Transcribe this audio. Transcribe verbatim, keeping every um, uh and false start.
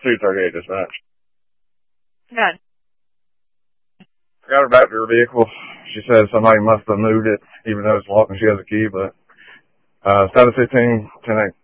two thirty-eight dispatch. Good. Got her back to her vehicle. She said somebody must have moved it, even though it's locked and she has a key, but, uh, status fifteen, ten eight.